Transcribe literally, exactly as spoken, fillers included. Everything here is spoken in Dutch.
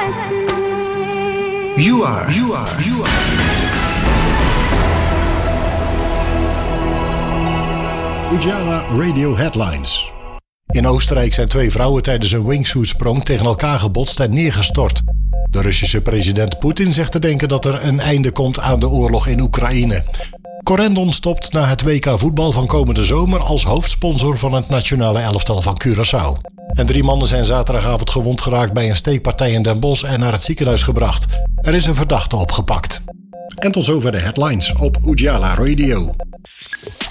You are, you are, you are. Ujala Radio Headlines. In Oostenrijk zijn twee vrouwen tijdens een wingsuitsprong tegen elkaar gebotst en neergestort. De Russische president Poetin zegt te denken dat er een einde komt aan de oorlog in Oekraïne. Corendon stopt na het W K voetbal van komende zomer als hoofdsponsor van het nationale elftal van Curaçao. En drie mannen zijn zaterdagavond gewond geraakt bij een steekpartij in Den Bosch en naar het ziekenhuis gebracht. Er is een verdachte opgepakt. En tot zover de headlines op Ujala Radio.